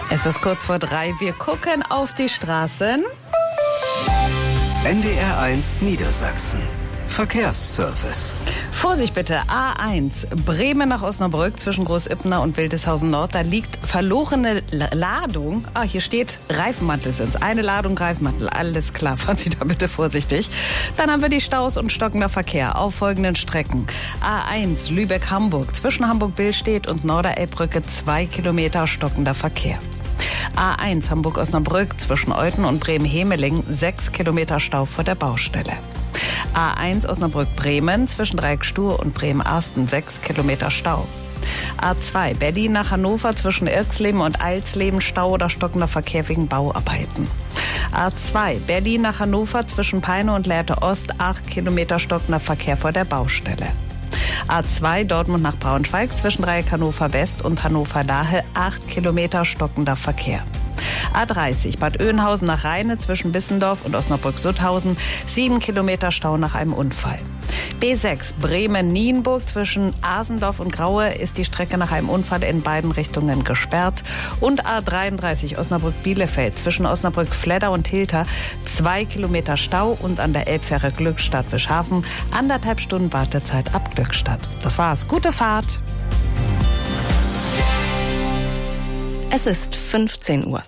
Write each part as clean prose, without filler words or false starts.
Es ist kurz vor 3. Wir gucken auf die Straßen. NDR1 Niedersachsen. Verkehrsservice. Vorsicht bitte, A1, Bremen nach Osnabrück zwischen Großippener und Wildeshausen Nord. Da liegt verlorene Ladung. Hier steht Reifenmantel sind's. Eine Ladung Reifenmantel. Alles klar, fahren Sie da bitte vorsichtig. Dann haben wir die Staus und stockender Verkehr auf folgenden Strecken. A1, Lübeck-Hamburg zwischen Hamburg-Billstedt und Norderelbbrücke 2 Kilometer stockender Verkehr. A1 Hamburg-Osnabrück zwischen Euthen und Bremen-Hemeling 6 Kilometer Stau vor der Baustelle. A1 Osnabrück-Bremen zwischen Dreieck-Stur und Bremen-Arsten 6 Kilometer Stau. A2 Berlin nach Hannover zwischen Irxleben und Eilsleben Stau oder stockender Verkehr wegen Bauarbeiten. A2 Berlin nach Hannover zwischen Peine und Lehrte Ost 8 Kilometer stockender Verkehr vor der Baustelle. A2 Dortmund nach Braunschweig zwischen Dreieck Hannover West und Hannover Lahe 8 Kilometer stockender Verkehr. A30 Bad Oeynhausen nach Rheine zwischen Bissendorf und Osnabrück-Sutthausen 7 Kilometer Stau nach einem Unfall. B6 Bremen-Nienburg zwischen Asendorf und Graue ist die Strecke nach einem Unfall in beiden Richtungen gesperrt. Und A33 Osnabrück-Bielefeld zwischen Osnabrück-Fledder und Hilter 2 Kilometer Stau und an der Elbfähre Glückstadt-Wischhafen 1,5 Stunden Wartezeit ab Glückstadt. Das war's. Gute Fahrt. Es ist 15 Uhr.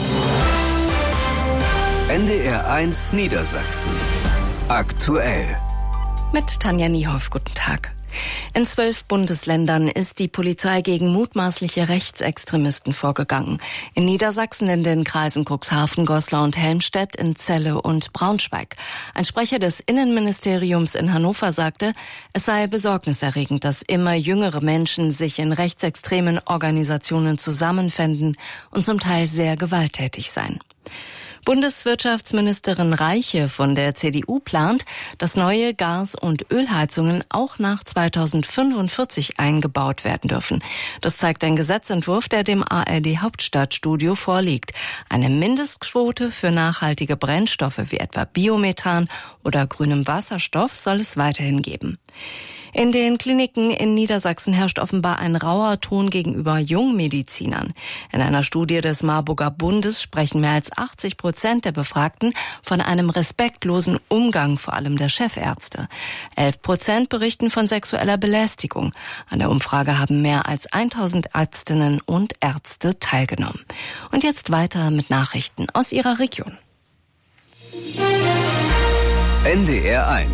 NDR1 Niedersachsen. Aktuell. Mit Tanja Niehoff, guten Tag. In 12 Bundesländern ist die Polizei gegen mutmaßliche Rechtsextremisten vorgegangen. In Niedersachsen in den Kreisen Cuxhaven, Goslar und Helmstedt, in Celle und Braunschweig. Ein Sprecher des Innenministeriums in Hannover sagte, es sei besorgniserregend, dass immer jüngere Menschen sich in rechtsextremen Organisationen zusammenfänden und zum Teil sehr gewalttätig seien. Bundeswirtschaftsministerin Reiche von der CDU plant, dass neue Gas- und Ölheizungen auch nach 2045 eingebaut werden dürfen. Das zeigt ein Gesetzentwurf, der dem ARD Hauptstadtstudio vorliegt. Eine Mindestquote für nachhaltige Brennstoffe wie etwa Biomethan oder grünem Wasserstoff soll es weiterhin geben. In den Kliniken in Niedersachsen herrscht offenbar ein rauer Ton gegenüber Jungmedizinern. In einer Studie des Marburger Bundes sprechen mehr als 80% der Befragten von einem respektlosen Umgang, vor allem der Chefärzte. 11% berichten von sexueller Belästigung. An der Umfrage haben mehr als 1000 Ärztinnen und Ärzte teilgenommen. Und jetzt weiter mit Nachrichten aus ihrer Region. NDR1